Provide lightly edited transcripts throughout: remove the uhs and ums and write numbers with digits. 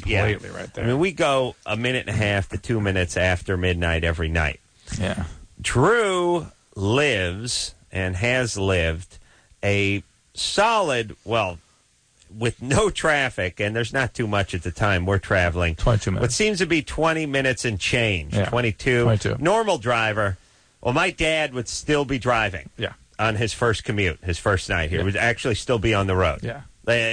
completely right there. I mean, we go a minute and a half to 2 minutes after midnight every night. Yeah. Drew lives and has lived a solid, well, with no traffic, and there's not too much at the time we're traveling. 22 minutes. What seems to be 20 minutes and change. Yeah. 22. Normal driver. Well, my dad would still be driving. Yeah. On his first commute, his first night here. He would actually still be on the road. Yeah.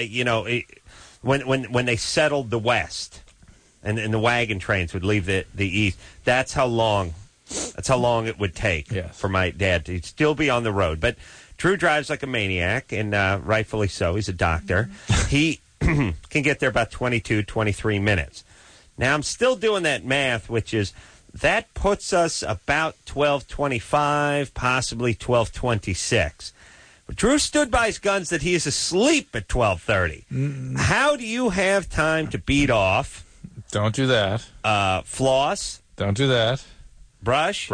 When they settled the West and the wagon trains would leave the East, that's how long it would take for my dad to still be on the road. But Drew drives like a maniac, and rightfully so. He's a doctor. He can get there about 22, 23 minutes. Now, I'm still doing that math, which is that puts us about 12:25, possibly 12:26. But Drew stood by his guns that he is asleep at 12:30. How do you have time to beat off? Don't do that. Floss. Don't do that. Brush.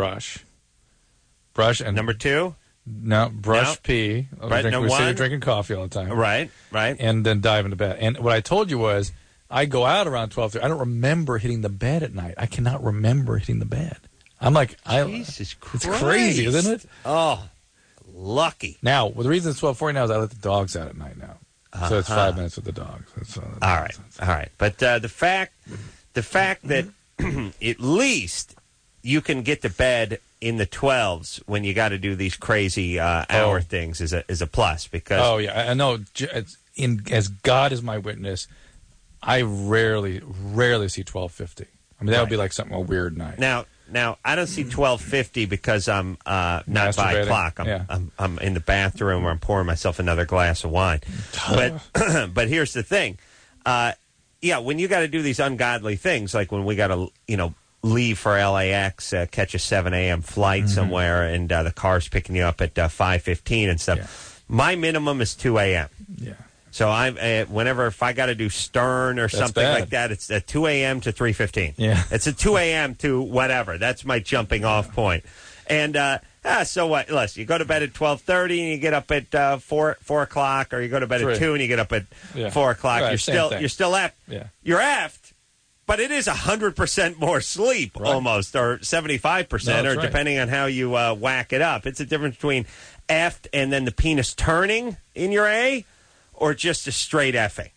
And number 2? No, brush, pee. Right, We sit here drinking coffee all the time. Right. And then dive into bed. And what I told you was, I go out around 12:30. I don't remember hitting the bed at night. I cannot remember hitting the bed. I'm like, Jesus Christ. It's crazy, isn't it? Oh, lucky. Now, the reason it's 12:40 now is I let the dogs out at night now. So it's 5 minutes with the dogs. All right. But the fact that at least you can get to bed in the 12s when you got to do these crazy hour things is a plus because. Oh yeah, I know. As God is my witness, I rarely see 12:50. I mean, that would be like something a weird night. Now I don't see 12:50 because I'm not by clock. I'm in the bathroom where I'm pouring myself another glass of wine. But here's the thing. When you got to do these ungodly things, like when we got to, leave for LAX, catch a 7 a.m. flight somewhere, and the car's picking you up at 5:15 and stuff. Yeah. My minimum is 2 a.m. Yeah. So if I got to do Stern or something like that, it's at 2 a.m. to 3:15. Yeah. It's at 2 a.m. to whatever. That's my jumping off point. And so what? Listen, you go to bed at 12:30 and you get up at 4 o'clock, or you go to bed at 2 and you get up at 4 o'clock. Right, you're still effed. Yeah. You're effed. But it is 100% more sleep, almost, or 75%, or depending on how you whack it up. It's a difference between effed and then the penis turning in your A, or just a straight effing.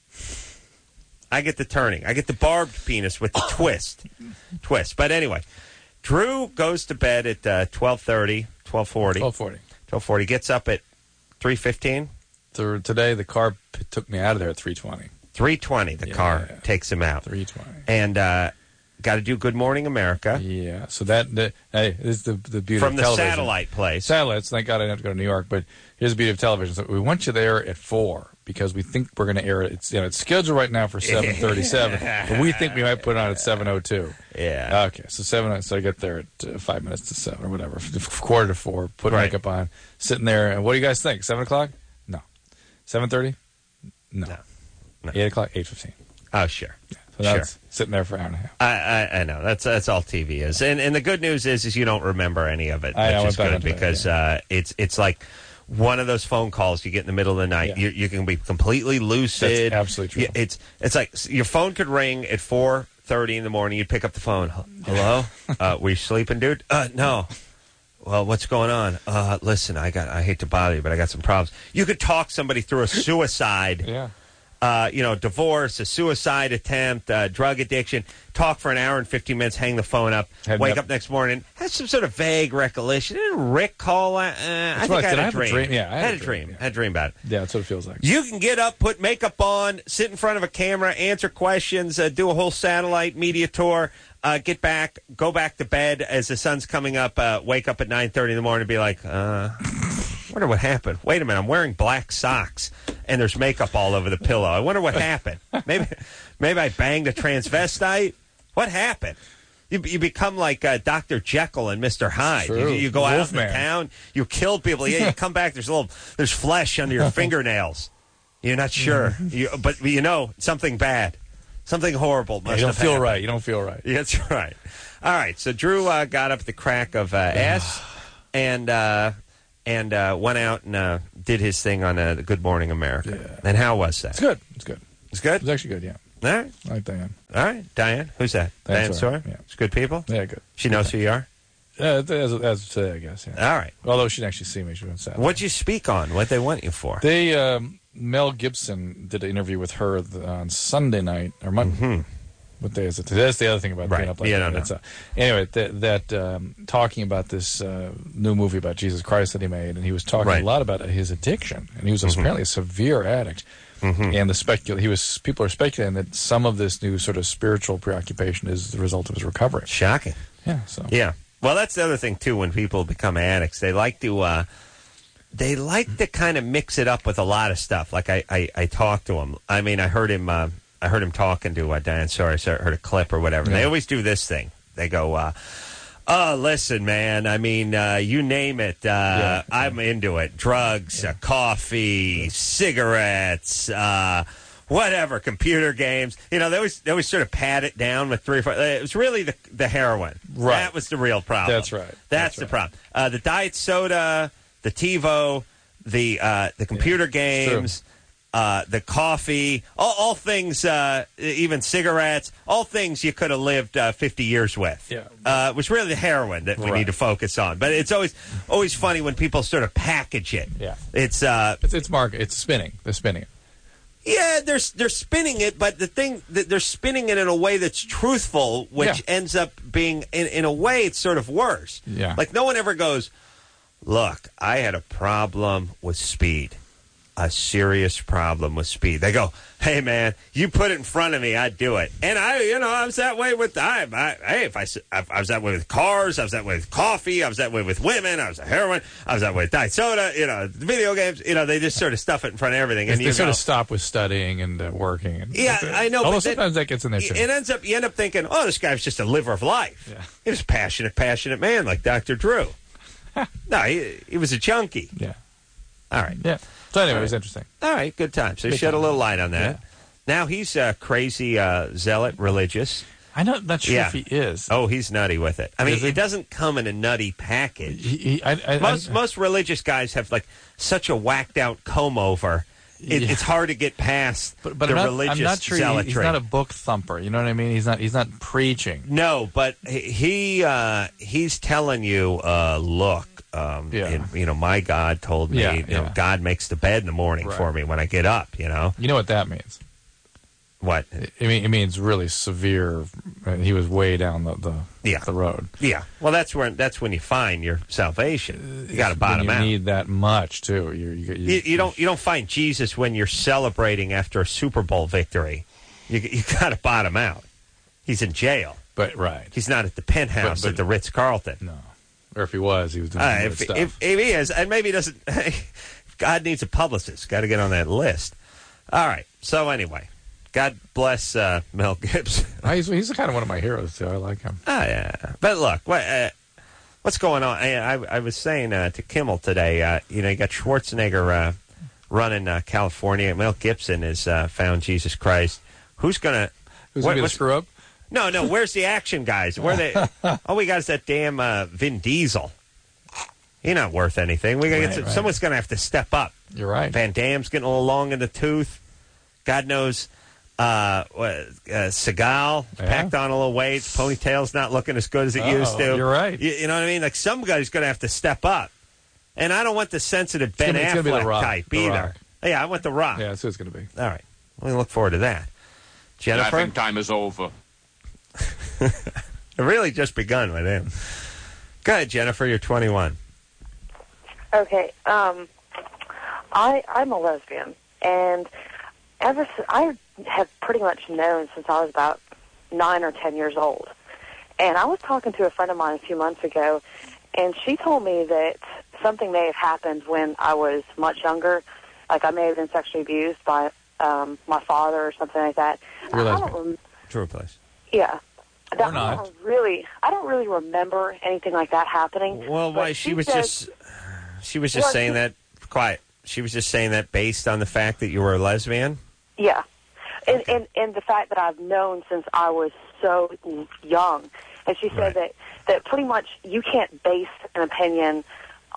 I get the turning. I get the barbed penis with the twist. But anyway, Drew goes to bed at 12:30, 12:40. 12:40. Gets up at 3:15. Today, the car took me out of there at 3:20. 3:20, the car takes him out. 3:20. And got to do Good Morning America. Yeah. So this is the beauty from of television. From the satellite place. Satellites. Thank God I didn't have to go to New York. But here's the beauty of television. So we want you there at 4 because we think we're going to air it. It's scheduled right now for 7:37, but we think we might put it on at 7:02. Yeah. Okay. So 7. So I get there at 5 minutes to 7 or whatever, quarter to 4. Put makeup on, sitting there, and what do you guys think? 7 o'clock? No. 7:30? No. 8 o'clock? 8:15. Oh, sure. Yeah. So that's sitting there for an hour and a half. I know. That's all TV is. And the good news is you don't remember any of it, which is good because it's like one of those phone calls you get in the middle of the night. Yeah. You can be completely lucid. That's absolutely true. It's like your phone could ring at 4:30 in the morning. You'd pick up the phone. Hello? Were you sleeping, dude? No. Well, what's going on? Listen, I hate to bother you, but I got some problems. You could talk somebody through a suicide. Yeah. Divorce, a suicide attempt, drug addiction, talk for an hour and 15 minutes, hang the phone up, wake up next morning, have some sort of vague recollection. Didn't Rick call? I think I had a dream. Yeah, I had a dream. Had a dream about it. Yeah, that's what it feels like. You can get up, put makeup on, sit in front of a camera, answer questions, do a whole satellite media tour, get back, go back to bed as the sun's coming up, wake up at 9:30 in the morning and be like, wonder what happened. Wait a minute, I'm wearing black socks and there's makeup all over the pillow. I wonder what happened. Maybe I banged a transvestite. What happened? You become like Dr. Jekyll and Mr. Hyde. You go out in town, you kill people. Yeah, you come back. There's flesh under your fingernails. You're not sure, but something bad, something horrible. Must you don't have feel happened. right. You don't feel right. Yeah, that's right. All right. So Drew got up at the crack of S and went out and did his thing on Good Morning America. Yeah. And how was that? It's good. It's good. It's good? It was actually good, yeah. All right. I like Diane. All right. Diane. Who's that? Diane Sawyer? Yeah. It's good people? Yeah, good. She knows who you are? As of today, I guess, yeah. All right. Although she didn't actually see me. She went Saturday. What'd you speak on? What'd they want you for? Mel Gibson did an interview with her on Sunday night, or Monday. Mm-hmm. What day is it? That's the other thing about being up like that. No. Anyway, talking about this new movie about Jesus Christ that he made, and he was talking a lot about his addiction, and he was apparently a severe addict. Mm-hmm. And people are speculating that some of this new sort of spiritual preoccupation is the result of his recovery. Shocking. Yeah. So. Yeah. Well, that's the other thing too. When people become addicts, they like to kind of mix it up with a lot of stuff. Like I talked to him. I mean, I heard him talking to Diane Sawyer. I heard a clip or whatever. Yeah. They always do this thing. They go, "Oh, listen, man. I mean, you name it. I'm into it. Drugs, coffee, cigarettes, whatever, computer games. You know, they always sort of pat it down with 3 or 4. It was really the heroin. Right. That was the real problem. That's right. That's the problem. The diet soda, the TiVo, the computer games, the coffee, all things, even cigarettes, all things you could have lived 50 years with. Yeah. It was really the heroin that we need to focus on. But it's always funny when people sort of package it. Yeah. It's market. It's spinning. They're spinning it. Yeah, they're spinning it, but the thing that they're spinning it in a way that's truthful, which ends up being in a way it's sort of worse. Yeah. Like no one ever goes, "Look, I had a problem with speed. A serious problem with speed." They go, "Hey man, you put it in front of me, I'd do it." And I was that way with I was that way with cars, I was that way with coffee, I was that way with women, I was heroin, I was that way with diet soda, video games, they just sort of stuff it in front of everything. And they sort of stop with studying and working. And I know. Although sometimes that gets in there too. You end up thinking, "Oh, this guy's just a liver of life. Yeah. He was a passionate man like Dr. Drew." No, he was a junkie. Yeah. All right. Yeah. So anyway, it was interesting. All right, good time. So shed a little light on that. Yeah. Now he's a crazy zealot, religious. I'm not sure if he is. Oh, he's nutty with it. I mean, it doesn't come in a nutty package. Most religious guys have like such a whacked out comb over. It's hard to get past the religious I'm not sure zealotry. He's not a book thumper. You know what I mean? He's not preaching. No, but he's telling you, look. My God told me, God makes the bed in the morning for me when I get up, You know what that means? What? It means really severe. He was way down the road. Yeah. Well, that's when you find your salvation. You got to bottom out. You need that much too. You don't find Jesus when you're celebrating after a Super Bowl victory. You got to bottom out. He's in jail. But he's not at the penthouse at the Ritz-Carlton. No. Or if he was doing stuff. If he is, and maybe he doesn't. God needs a publicist. Got to get on that list. All right. So anyway, God bless Mel Gibson. He's kind of one of my heroes too. I like him. Oh yeah. But look, what's going on? I was saying to Kimmel today. You got Schwarzenegger running California. Mel Gibson has found Jesus Christ. Who's gonna screw up? No. Where's the action guys? Where they? All we got is that damn Vin Diesel. He's not worth anything. We got someone's going to have to step up. You're right. Van Damme's getting a little long in the tooth. God knows, Seagal packed on a little weight. Ponytail's not looking as good as it used to. You're right. You know what I mean? Like some guy's going to have to step up. And I don't want the sensitive Ben Affleck type either. Yeah, I want The Rock. Yeah, that's who it's going to be. All right. We look forward to that. Jennifer? Laughing time is over. It really just begun with him. Go ahead, Jennifer. You're 21. Okay. I'm a lesbian, and I have pretty much known since I was about 9 or 10 years old. And I was talking to a friend of mine a few months ago, and she told me that something may have happened when I was much younger. Like I may have been sexually abused by my father or something like that. True place. Yeah. Or not. I don't really remember anything like that happening. Well, why she was just saying that. Quiet. She was just saying that based on the fact that you were a lesbian. Yeah, and the fact that I've known since I was so young, and she said that pretty much you can't base an opinion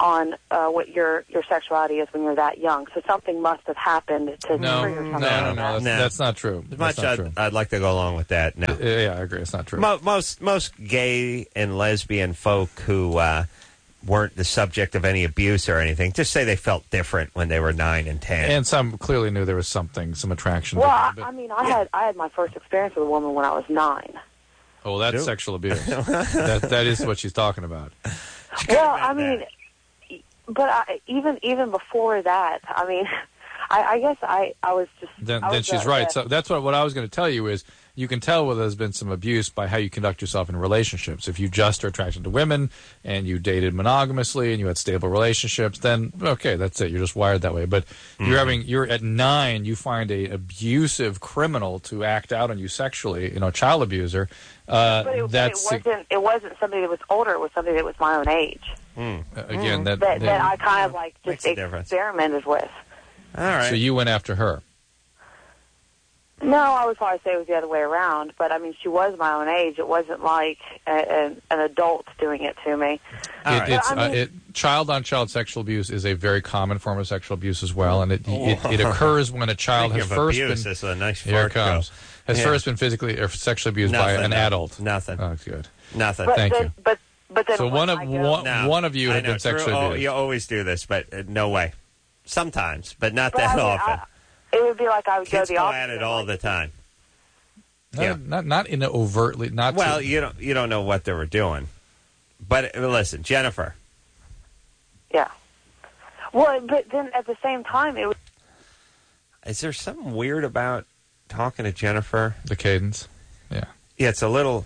on what your sexuality is when you're that young. So something must have happened to trigger something. No, that's not true. As much I'd like to go along with that. No. Yeah, I agree. It's not true. Most gay and lesbian folk who weren't the subject of any abuse or anything just say they felt different when they were 9 and 10. And some clearly knew there was some attraction. Well, I had my first experience with a woman when I was 9. Oh, that's sexual abuse. that is what she's talking about. Well, I mean, but even before that, I mean, I guess I was just. Then she's right. So that's what I was going to tell you is you can tell whether there's been some abuse by how you conduct yourself in relationships. If you just are attracted to women and you dated monogamously and you had stable relationships, then okay, that's it. You're just wired that way. But you're at 9, you find a abusive criminal to act out on you sexually, child abuser. But it wasn't somebody that was older. It was somebody that was my own age. Again, that I kind of like just experimented with. All right. So you went after her. No, I would probably say it was the other way around. But I mean, she was my own age. It wasn't like an adult doing it to me. Child-on-child sexual abuse is a very common form of sexual abuse as well, and it occurs when a child has first been. That's a nice here it comes. Has first been physically or sexually abused by an adult. Nothing. Oh, good. Nothing. Thank you. But then so one of you had been sexually abused. You always do this, but no way. Sometimes, but not that often. It would be like I would Kids go the opposite. at it all the time. Not in an overtly. Not well, to, you don't know what they were doing. But listen, Jennifer. Yeah. Well, but then at the same time, it was. Is there something weird about talking to Jennifer? The cadence. Yeah. Yeah, it's a little.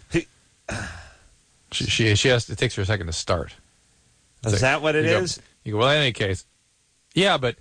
She has. It takes her a second to start. Is that what it is? You go. Well, in any case. Yeah, but.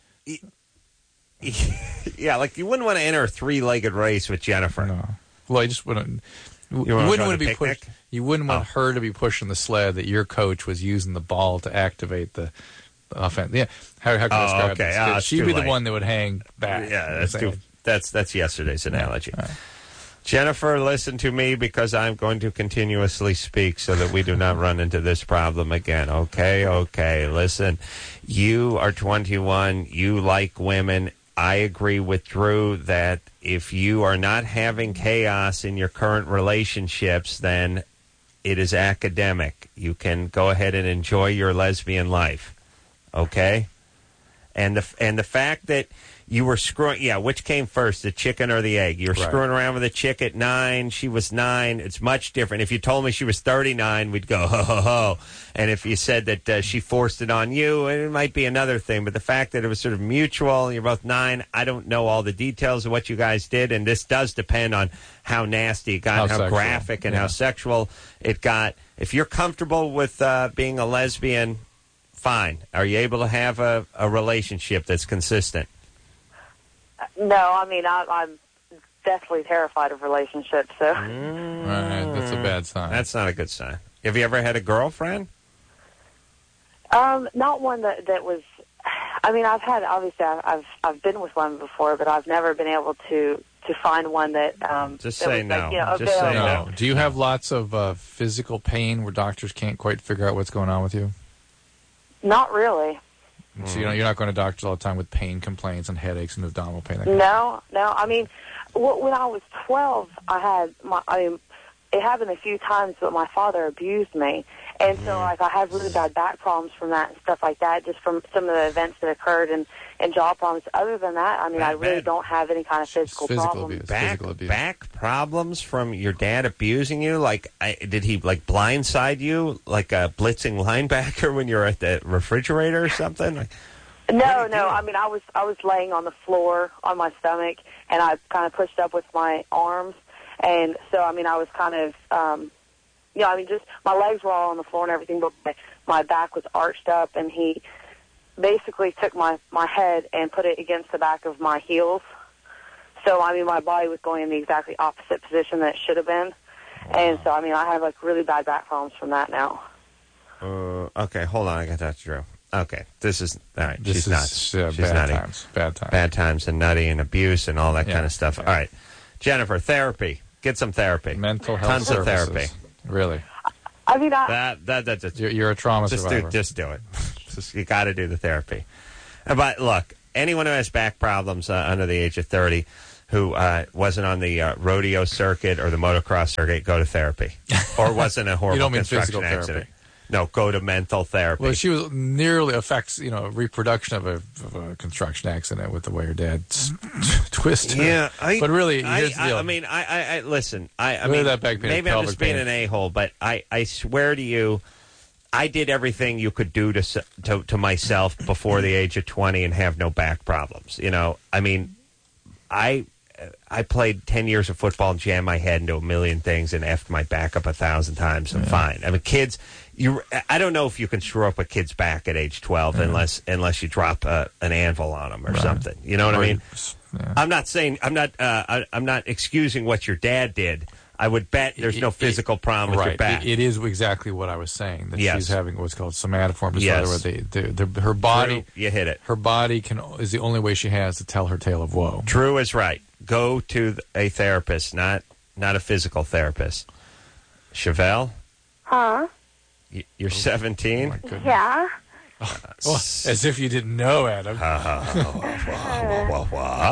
Yeah, like you wouldn't want to enter a 3-legged race with Jennifer. No. Well, I just wouldn't. You wouldn't want to be pushed. You wouldn't want her to be pushing the sled that your coach was using the ball to activate the offense. Yeah, how can I describe this? She'd be the one that would hang back. Yeah, that's yesterday's analogy. Right. Jennifer, listen to me because I'm going to continuously speak so that we do not run into this problem again. Okay, listen. You are 21. You like women. I agree with Drew that if you are not having chaos in your current relationships, then it is academic. You can go ahead and enjoy your lesbian life. Okay? And the fact that you were screwing, which came first, the chicken or the egg? You were screwing around with a chick at 9. She was 9. It's much different. If you told me she was 39, we'd go, ho, ho, ho. And if you said that she forced it on you, it might be another thing. But the fact that it was sort of mutual, you're both 9, I don't know all the details of what you guys did. And this does depend on how nasty it got, how graphic and how sexual it got. If you're comfortable with being a lesbian, fine. Are you able to have a relationship that's consistent? No, I mean, I'm deathly terrified of relationships. So, right, that's a bad sign. That's not a good sign. Have you ever had a girlfriend? Not one that was. I mean, I've been with one before, but I've never been able to find one that. Just that say was, no. Like, Just say no. Do you have lots of physical pain where doctors can't quite figure out what's going on with you? Not really. So you're not going to doctors all the time with pain complaints and headaches and abdominal pain. No. I mean, when I was 12, it happened a few times, but my father abused me, and so like I had really bad back problems from that and stuff like that, just from some of the events that occurred and jaw problems. Other than that, I mean, I really don't have any kind of physical problems. Physical abuse. Back problems from your dad abusing you? Like, did he like blindside you like a blitzing linebacker when you were at the refrigerator or something? Like, no. I mean, I was laying on the floor on my stomach, and I kind of pushed up with my arms, and so I mean, I was kind of, I mean, just my legs were all on the floor and everything, but my back was arched up, and he basically took my head and put it against the back of my heels. So, I mean, my body was going in the exactly opposite position that it should have been. And so, I mean, I have, like, really bad back problems from that now. Okay, hold on. I got that, Drew. Okay, this is, all right, she's bad times. Bad times and nutty and abuse and all that kind of stuff. Yeah. All right, Jennifer, therapy. Get some therapy. Mental health Tons services. of therapy. Really? I mean, that's you're a trauma survivor. Just do it. You got to do the therapy. But look, anyone who has back problems under the age of 30 who wasn't on the rodeo circuit or the motocross circuit, go to therapy. Or wasn't a horrible construction accident. Therapy. No, go to mental therapy. Well, she was nearly affects, reproduction of a construction accident with the way her dad twisted her. Yeah, but really, here's the deal. I mean, listen. I mean, that back pain maybe I'm just being an a-hole, but I swear to you, I did everything you could do to myself before the age of 20 and have no back problems. I mean, I played 10 years of football and jammed my head into a million things and effed my back up 1,000 times. I'm fine. I mean, kids, I don't know if you can screw up a kid's back at age 12 unless you drop an anvil on them or something. You know what I mean? Yeah. I'm not saying I'm not excusing what your dad did. I would bet there's no physical problem with your back. It is exactly what I was saying. That she's having what's called somatoform disorder, where her body. True, you hit it. Her body is the only way she has to tell her tale of woe. Drew is right. Go to a therapist, not a physical therapist. Chevelle? Huh? You're 17? Oh, yeah. As if you didn't know, Adam. What?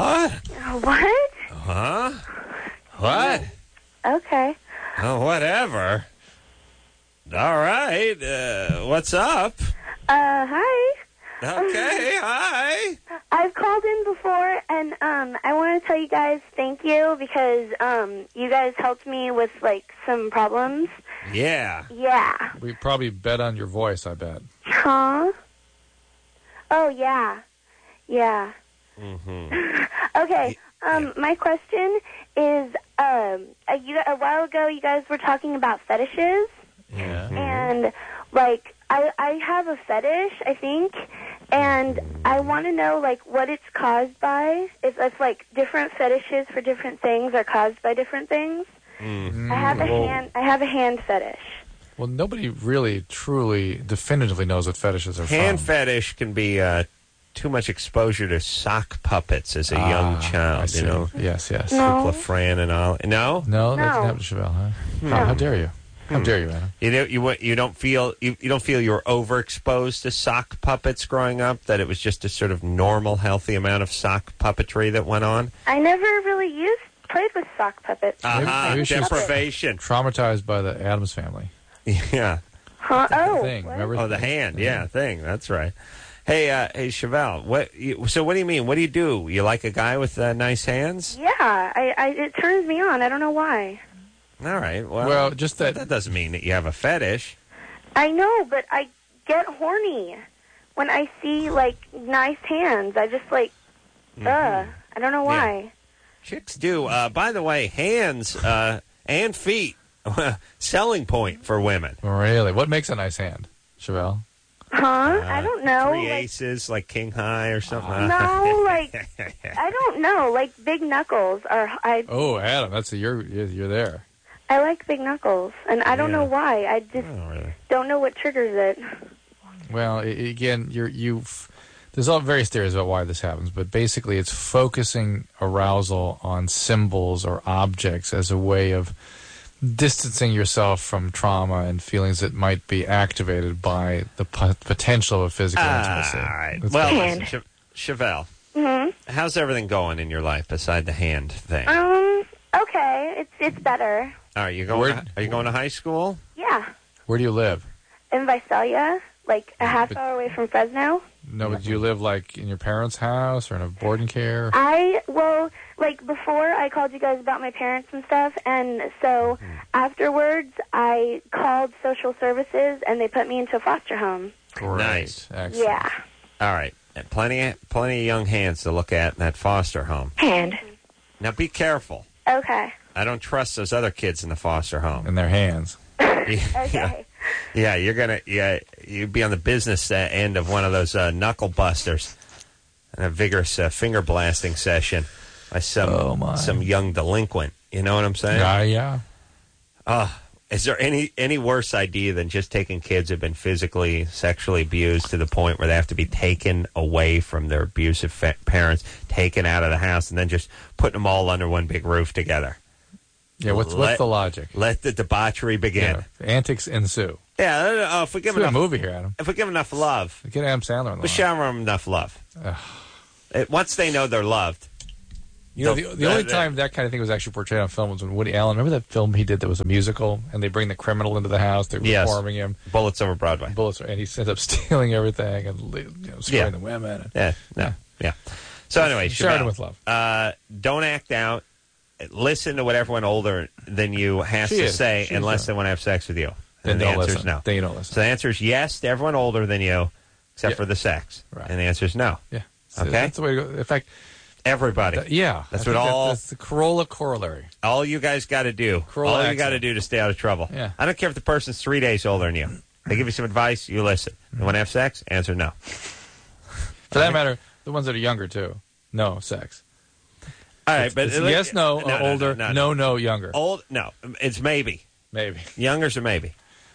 What? Huh? What? Okay. Oh, whatever. All right. What's up? Hi. Okay, hi. I've called in before, and I want to tell you guys thank you because you guys helped me with, some problems. Yeah. Yeah. We probably bet on your voice, I bet. Huh? Oh, yeah. Yeah. Mm-hmm. Okay. My question is, a while ago you guys were talking about fetishes. Yeah. And, I have a fetish, I think, and I want to know, what it's caused by. If different fetishes for different things are caused by different things. Mm. I have a hand fetish. Well, nobody really, truly, definitively knows what fetishes are Hand from. fetish can be too much exposure to sock puppets as a young child, Yes. No. Kukla Fran and all. No? No, that didn't happen to Chevelle, huh? No. How dare you? How dare you, Adam? You don't feel you were overexposed to sock puppets growing up, that it was just a sort of normal, healthy amount of sock puppetry that went on? I never really played with sock puppets. Maybe she was deprivation. Traumatized by the Addams Family. Yeah. Huh? Oh, thing. Remember? Oh, the hand. Yeah, thing. That's right. Hey, Chevelle, what do you mean? What do? You like a guy with nice hands? Yeah, it turns me on. I don't know why. All right. Well, just that doesn't mean that you have a fetish. I know, but I get horny when I see, nice hands. I just, I don't know why. Yeah. Chicks do. By the way, hands and feet, selling point for women. Really? What makes a nice hand, Chevelle? Huh? I don't know. 3 aces, like king high or something. No, I don't know. Big knuckles are. Oh, Adam, you're there. I like big knuckles, and I don't know why. I just don't know what triggers it. Well, again, there's all various theories about why this happens, but basically it's focusing arousal on symbols or objects as a way of distancing yourself from trauma and feelings that might be activated by the potential of physical intimacy. All right. Well, listen, Chevelle, Mm-hmm. how's everything going in your life beside the hand thing? Okay, it's better. Are you going to high school? Yeah. Where do you live? In Visalia, a half hour away from Fresno. No, but do you live in your parents' house or in a boarding care? Before I called you guys about my parents and stuff, and so afterwards I called social services and they put me into a foster home. Great. Nice. Excellent. Yeah. All right. And plenty of young hands to look at in that foster home. Hand. Now be careful. Okay. I don't trust those other kids in the foster home. In their hands. Okay. Yeah, you'd be on the business end of one of those knuckle busters in a vigorous finger blasting session by some young delinquent. You know what I'm saying? Yeah. Is there any worse idea than just taking kids who've been physically, sexually abused to the point where they have to be taken away from their abusive parents, taken out of the house, and then just putting them all under one big roof together? Yeah, what's the logic? Let the debauchery begin. Yeah, antics ensue. Yeah, I don't know, if we give Let's do a enough movie here, Adam. if we give enough love, Get Adam Sandler on the we line. shower them enough love. Once they know they're loved. You know, the only time that kind of thing was actually portrayed on film was when Woody Allen. Remember that film he did that was a musical, and they bring the criminal into the house. They're reforming him. Bullets Over Broadway. And he ends up stealing everything and scaring the women. Yeah. So anyway, shower them with love. Don't act out. Listen to what everyone older than you has to say, unless they want to have sex with you. Then the don't answer is listen. no. Then you don't listen. So the answer is yes to everyone older than you, except for the sex. Right. And the answer is no. Yeah. Okay. That's the way to go. In fact, everybody. That's the Corolla corollary. All you guys got to do. All you got to do to stay out of trouble. Yeah. I don't care if the person's 3 days older than you. They give you some advice, you listen. You want to have sex? Answer no. For that matter, the ones that are younger too. No sex. All right, but yes, no, older, no, younger. Old, no, it's maybe. Maybe. Younger's a maybe.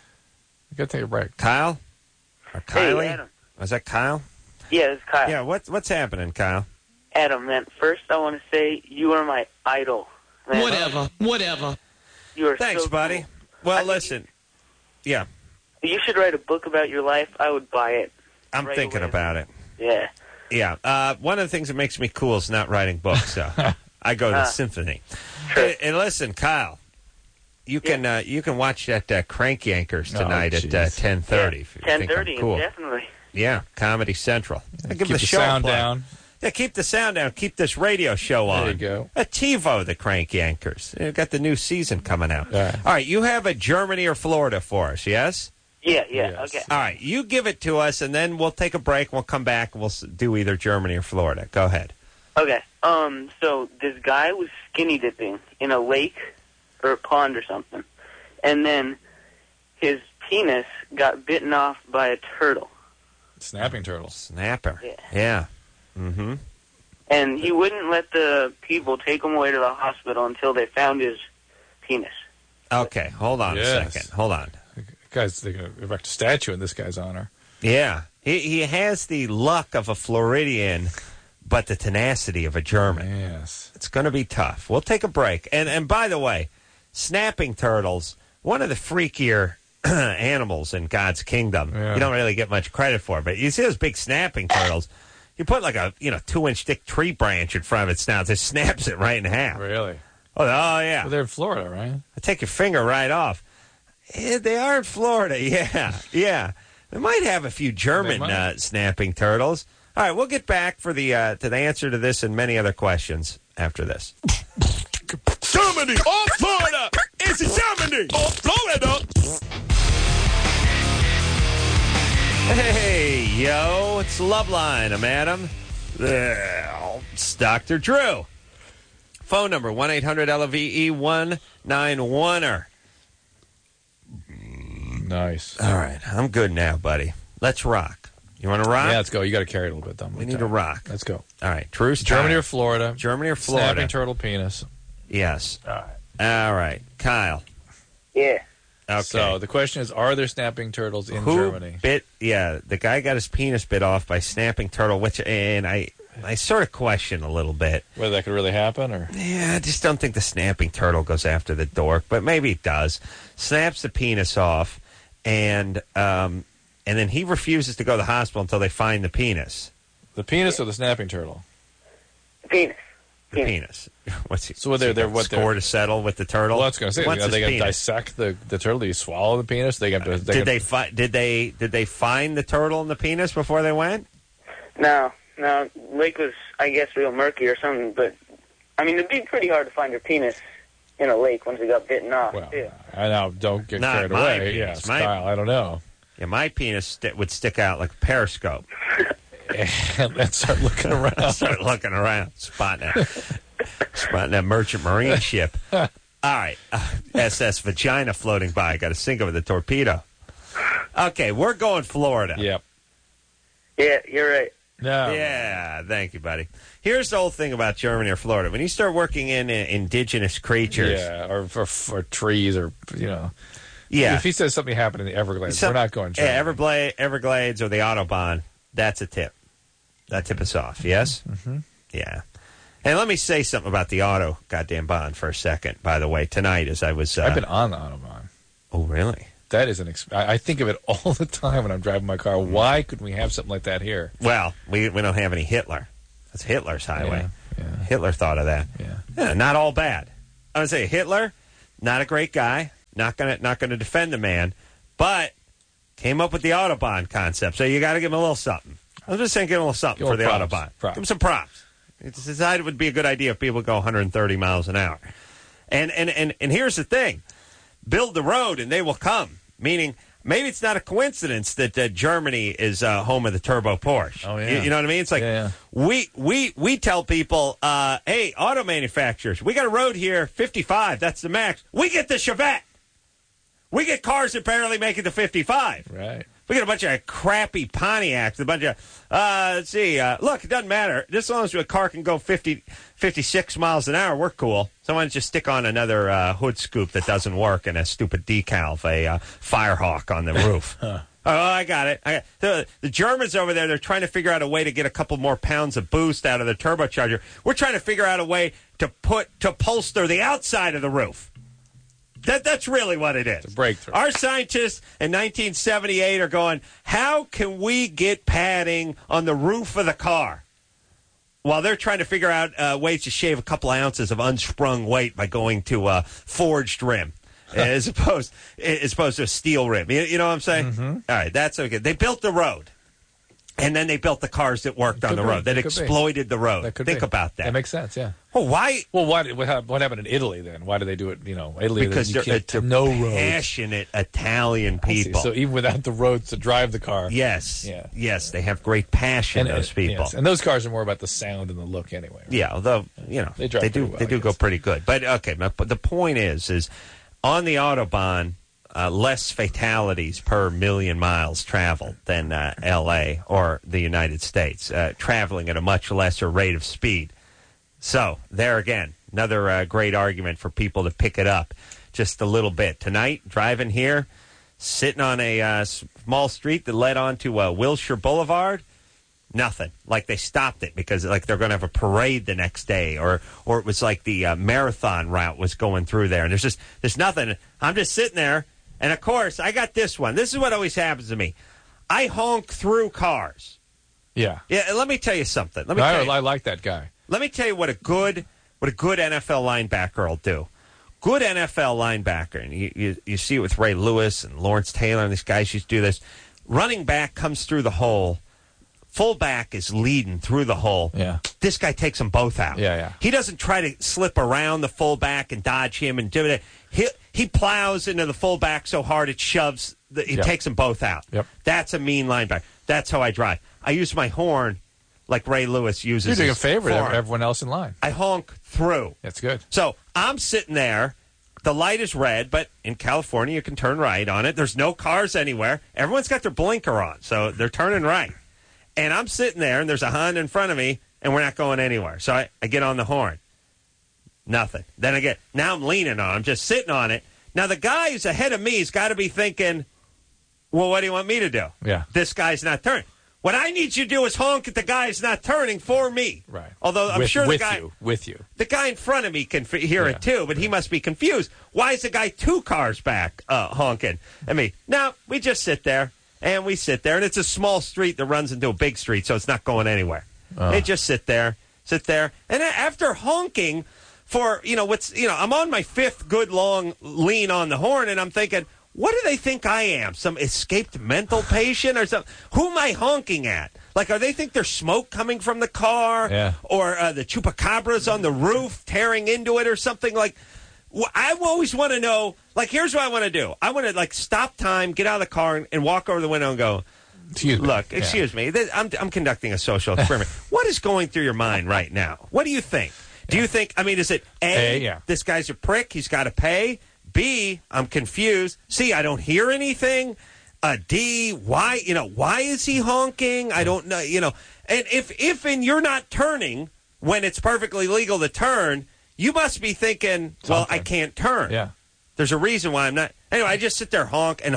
You got to take a break. Kyle? Or Kylie? Hey, Adam. Was that Kyle? Yeah, it's Kyle. Yeah, what's happening, Kyle? Adam, man, first I want to say you are my idol. Man. Whatever. You are Thanks, so buddy. cool. Well, listen. Yeah. You should write a book about your life. I would buy it. I'm right thinking away. about it. Yeah. Yeah. One of the things that makes me cool is not writing books. So I go to the symphony. Sure. And listen, Kyle, you can watch that Crank Yankers tonight at 10:30. If you think I'm 10:30, cool. definitely. Yeah, Comedy Central. Give Keep the the show sound a plug. down. Yeah, keep the sound down. Keep this radio show on. There you go. A TiVo, the Crank Yankers. They've got the new season coming out. All right. All right, you have a Germany or Florida for us, yes? Yeah, Yes. okay. All right, you give it to us, and then we'll take a break. We'll come back, and we'll do either Germany or Florida. Go ahead. Okay. So this guy was skinny dipping in a lake or a pond or something, and then his penis got bitten off by a turtle. Snapping turtles. Snapper. Yeah. Yeah. Mm-hmm. And he wouldn't let the people take him away to the hospital until they found his penis. Okay, hold on a second. Hold on. Guys, they're going to erect a statue in this guy's honor. Yeah. He has the luck of a Floridian, but the tenacity of a German. Yes. It's going to be tough. We'll take a break. And by the way, snapping turtles, one of the freakier animals in God's kingdom. Yeah. You don't really get much credit for it, but you see those big snapping turtles, you put like a 2-inch thick tree branch in front of its snout, it snaps it right in half. Really? Oh yeah. Well, they're in Florida, right? Take your finger right off. Yeah, they are in Florida, yeah. They might have a few German snapping turtles. All right, we'll get back for the answer to this and many other questions after this. Germany or Florida? Is it Germany or Florida? Hey, yo, it's Loveline. I'm Adam. It's Dr. Drew. Phone number 1-800-LOVE-191. Nice. All right, I'm good now, buddy. Let's rock. You want to rock? Yeah, let's go. You got to carry it a little bit, though. We need to rock. Let's go. All right, Truce. Germany or Florida? Germany or Florida? Snapping turtle penis. Yes. All right. All right, Kyle. Yeah. Okay. So the question is, are there snapping turtles in Who Germany? the guy got his penis bit off by snapping turtle, and I sort of question a little bit. Whether that could really happen, or Yeah, I just don't think the snapping turtle goes after the dork, but maybe it does. Snaps the penis off, and then he refuses to go to the hospital until they find the penis. the penis or the snapping turtle? Penis. The penis. What's he? So they're what score to settle with the turtle? Well, I was going to say, What's are they his going to penis? dissect the turtle? Do you swallow the penis? Did Did they find the turtle and the penis before they went? No, lake was, I guess, real murky or something, but, I mean, it'd be pretty hard to find your penis in a lake once it got bitten off, Well, too. I know. Don't get Not carried my away. penis, Yeah, style. I don't know. Yeah, my penis would stick out like a periscope. Let's start looking around. Start looking around, spotting that merchant marine ship. All right, SS Vagina floating by. Got to sink it with a torpedo. Okay, we're going Florida. Yep. Yeah, you're right. No. Yeah, thank you, buddy. Here's the whole thing about Germany or Florida. When you start working in indigenous creatures, Yeah, or trees, or yeah. If he says something happened in the Everglades, we're not going. Yeah, Germany. Everglades or the Autobahn. That's a tip. That tip us off. Yes. Mm-hmm. Yeah. And let me say something about the auto goddamn bond for a second. By the way, tonight as I was, I've been on the Autobahn. Oh, really? That is I think of it all the time when I'm driving my car. Why couldn't we have something like that here? Well, we don't have any Hitler. That's Hitler's highway. Yeah. Hitler thought of that. Yeah. Not all bad. I would say Hitler, not a great guy. Not gonna defend the man, but came up with the Autobahn concept. So you got to give him a little something. I'm just saying, give him a little something for the Autobahn. Give him some props. He decided it would be a good idea if people go 130 miles an hour. And here's the thing. Build the road and they will come. Meaning, maybe it's not a coincidence that Germany is home of the turbo Porsche. Oh, yeah. You know what I mean? It's like we tell people, hey, auto manufacturers, we got a road here, 55, that's the max. We get the Chevette. We get cars that barely make it to 55. Right. We get a bunch of crappy Pontiacs, a bunch of, let's see, look, it doesn't matter. Just as long as a car can go 56 miles an hour, we're cool. Someone just stick on another hood scoop that doesn't work and a stupid decal of a Firehawk on the roof. Oh, I got it. The Germans over there, they're trying to figure out a way to get a couple more pounds of boost out of the turbocharger. We're trying to figure out a way to bolster the outside of the roof. That's really what it is. It's a breakthrough. Our scientists in 1978 are going, how can we get padding on the roof of the car? While they're trying to figure out ways to shave a couple of ounces of unsprung weight by going to a forged rim as opposed to a steel rim. You know what I'm saying? Mm-hmm. All right, that's okay. They built the road. And then they built the cars that worked on the road, that exploited the road. Think about that. That makes sense, yeah. Well, why? Well, what happened in Italy then? Why did they do it, Italy? Because they're no roads. Passionate Italian people. So even without the roads to drive the car. Yes. Yes, they have great passion, those people. Yes. And those cars are more about the sound and the look anyway. Right? Yeah, although, they do go pretty good. But, okay, but the point is on the Autobahn, less fatalities per million miles traveled than L.A. or the United States, traveling at a much lesser rate of speed. So, there again, another great argument for people to pick it up just a little bit. Tonight, driving here, sitting on a small street that led onto Wilshire Boulevard, nothing. Like they stopped it because like they're going to have a parade the next day, or it was like the marathon route was going through there. And there's nothing. I'm just sitting there. And, of course, I got this one. This is what always happens to me. I honk through cars. Yeah. Yeah, let me tell you something. I like that guy. Let me tell you what a good NFL linebacker will do. Good NFL linebacker, and you see it with Ray Lewis and Lawrence Taylor, and these guys used to do this. Running back comes through the hole. Fullback is leading through the hole. Yeah. This guy takes them both out. Yeah. He doesn't try to slip around the fullback and dodge him and do it. He plows into the fullback so hard it shoves. He takes them both out. Yep. That's a mean linebacker. That's how I drive. I use my horn like Ray Lewis uses. You're doing a his favor to horn. everyone else in line. I honk through. That's good. So I'm sitting there. The light is red, but in California you can turn right on it. There's no cars anywhere. Everyone's got their blinker on, so they're turning right. And I'm sitting there, and there's a Honda in front of me, and we're not going anywhere. So I get on the horn. Nothing. Then now I'm leaning on it. I'm just sitting on it. Now, the guy who's ahead of me has got to be thinking, well, what do you want me to do? Yeah. This guy's not turning. What I need you to do is honk at the guy who's not turning for me. Right. Although I'm sure the guy... With you. The guy in front of me can hear it, too, but he must be confused. Why is the guy 2 cars back honking at me? No, we just sit there. And we sit there, and it's a small street that runs into a big street, so it's not going anywhere. They just sit there. And after honking for, I'm on my 5th good long lean on the horn, and I'm thinking, what do they think I am? Some escaped mental patient or something? Who am I honking at? Like, are they think there's smoke coming from the car? Yeah. Or the chupacabras on the roof tearing into it or something like... I always want to know, like, here's what I want to do. I want to, like, stop time, get out of the car, and walk over the window and go, excuse me, I'm conducting a social experiment. What is going through your mind right now? What do you think? Do you think, is it A, this guy's a prick, he's got to pay? B, I'm confused. C, I don't hear anything? D, why is he honking? I don't know, And if you're not turning when it's perfectly legal to turn, you must be thinking, well, I can't turn. Yeah. There's a reason why I'm not. Anyway, I just sit there honking,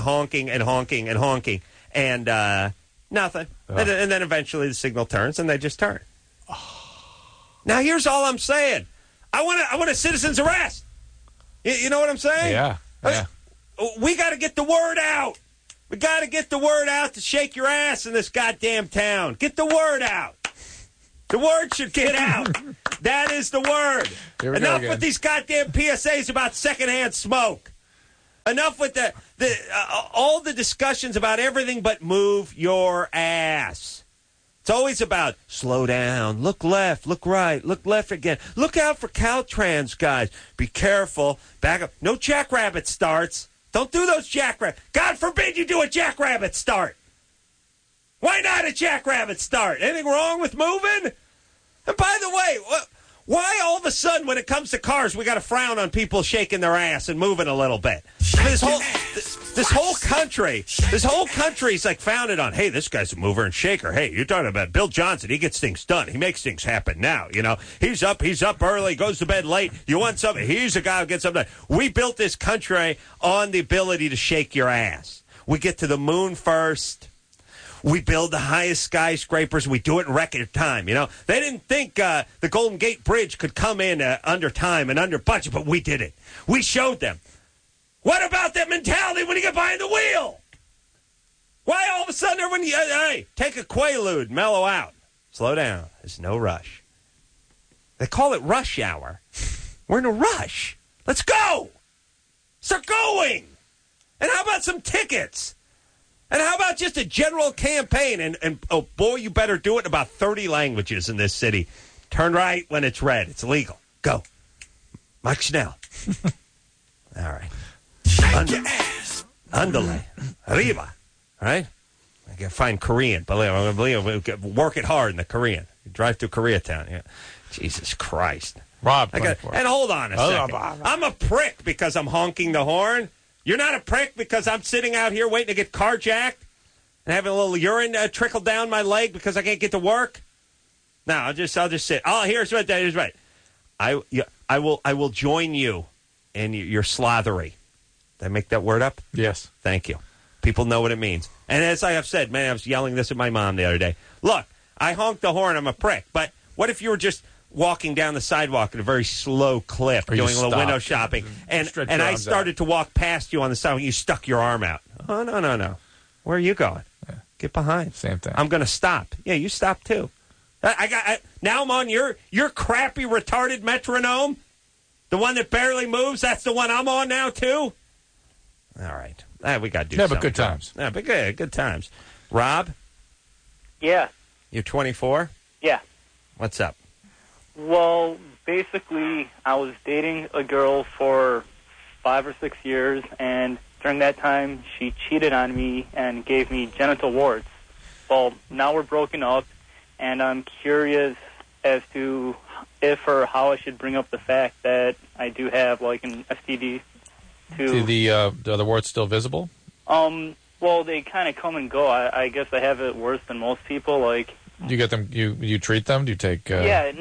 and nothing. And then eventually the signal turns, and they just turn. Now, here's all I'm saying. I want a citizen's arrest. You know what I'm saying? Yeah. we got to get the word out. We got to get the word out to shake your ass in this goddamn town. Get the word out. The word should get out. That is the word. Enough with these goddamn PSAs about secondhand smoke. Enough with all the discussions about everything but move your ass. It's always about slow down, look left, look right, look left again. Look out for Caltrans, guys. Be careful. Back up. No jackrabbit starts. Don't do those jackrabbits. God forbid you do a jackrabbit start. Why not a jackrabbit start? Anything wrong with moving? And by the way, why all of a sudden when it comes to cars we got to frown on people shaking their ass and moving a little bit? I mean, this whole country is like founded on, hey, this guy's a mover and shaker. Hey, you're talking about Bill Johnson. He gets things done. He makes things happen now. You know, he's up early, goes to bed late. You want something? He's a guy who gets something done. We built this country on the ability to shake your ass. We get to the moon first. We build the highest skyscrapers. We do it in record time. You know, they didn't think the Golden Gate Bridge could come in under time and under budget, but we did it. We showed them. What about that mentality when you get behind the wheel? Why all of a sudden everyone, hey, take a Quaalude, mellow out. Slow down. There's no rush. They call it rush hour. We're in a rush. Let's go. Start going. And how about some tickets? And how about just a general campaign? And oh, boy, you better do it in about 30 languages in this city. Turn right when it's red. It's legal. Go. Mike Schnell. All right. Andale. Arriba. All right? I got to find Korean. Work it hard in the Korean. Drive through Koreatown. Yeah. Jesus Christ. Rob, and hold on a second. I'm a prick because I'm honking the horn. You're not a prick because I'm sitting out here waiting to get carjacked and having a little urine trickle down my leg because I can't get to work. No, I'll just sit. Oh, here's right. I will join you in your slathery. Did I make that word up? Yes. Thank you. People know what it means. And as I have said, man, I was yelling this at my mom the other day. Look, I honked the horn. I'm a prick. But what if you were just walking down the sidewalk at a very slow clip, doing a little window shopping, and I started to walk past you on the sidewalk, you stuck your arm out. Oh, no. Where are you going? Yeah. Get behind. Same thing. I'm going to stop. Yeah, you stop too. Now I'm on your crappy, retarded metronome, the one that barely moves. That's the one I'm on now too. All right. We got to do something. But good times. Yeah, but good times. Rob? Yeah. You're 24? Yeah. What's up? Well, basically, I was dating a girl for 5 or 6 years, and during that time, she cheated on me and gave me genital warts. Well, now we're broken up, and I'm curious as to if or how I should bring up the fact that I do have, like, an STD. Are the warts still visible? Well, they kind of come and go. I guess I have it worse than most people, like... You get them. You treat them. Do you take? Yeah,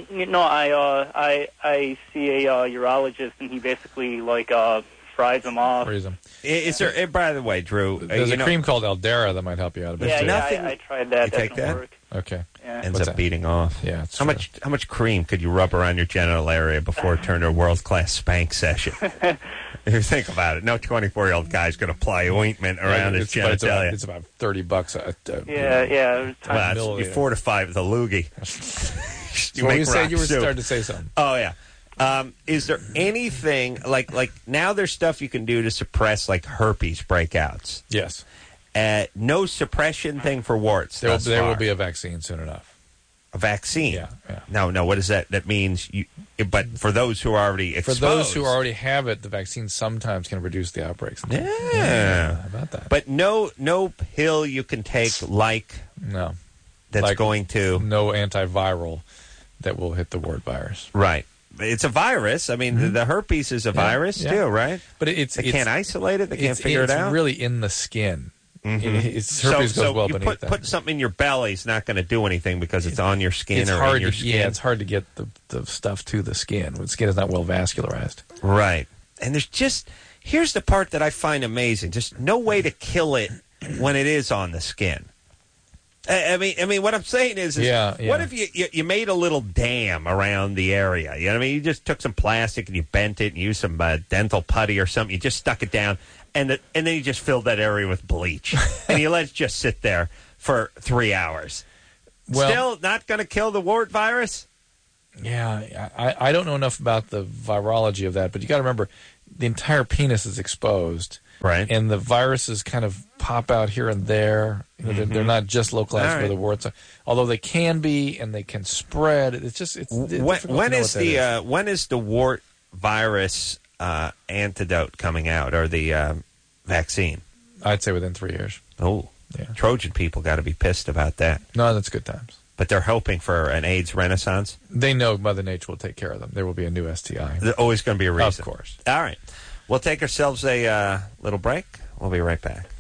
I see a urologist, and he basically fries them off. Freeze them. Is there? By the way, Drew, there's a cream called Aldera that might help you out a bit. Yeah, too. I tried that. You take that? Work. Okay. Yeah. Ends up beating off. Yeah. How much cream could you rub around your genital area before it turned to a world-class spank session? If you think about it, no 24-year-old guy's going to apply ointment around his genitalia. It's about $30. Yeah. You fortify with a loogie. You said you were starting to say something. Oh yeah. Is there anything like now? There's stuff you can do to suppress like herpes breakouts. Yes. No suppression thing for warts. There will be a vaccine soon enough. A vaccine? Yeah. No. What is that? That means you. But for those who are already exposed, for those who already have it, the vaccine sometimes can reduce the outbreaks. Yeah. How about that? But no pill you can take no. That's going to no antiviral that will hit the wart virus. Right. It's a virus. I mean, the herpes is a virus too, right? But they can't isolate it. They can't figure it out. It's really in the skin. Mm-hmm. Herpes goes well you beneath that. Put something in your belly is not going to do anything because it's on your skin or in your skin. Yeah, it's hard to get the stuff to the skin. The skin is not well vascularized. Right. And here's the part that I find amazing. Just no way to kill it when it is on the skin. I mean, what I'm saying is what if you made a little dam around the area? You know what I mean? You just took some plastic and you bent it and used some dental putty or something. You just stuck it down, and then you just fill that area with bleach, and you let it just sit there for 3 hours. Well, Still not going to kill the wart virus? Yeah, I don't know enough about the virology of that, but you got to remember the entire penis is exposed. Right. And the viruses kind of pop out here and there. You know, they're not just localized where the warts are. Although they can be and they can spread. It's just when is the wart virus antidote coming out, or the vaccine? I'd say within 3 years. Oh, yeah. Trojan people got to be pissed about that. No, that's good times. But they're hoping for an AIDS renaissance. They know Mother Nature will take care of them. There will be a new STI. There's always going to be a reason. Of course. All right. We'll take ourselves a little break. We'll be right back.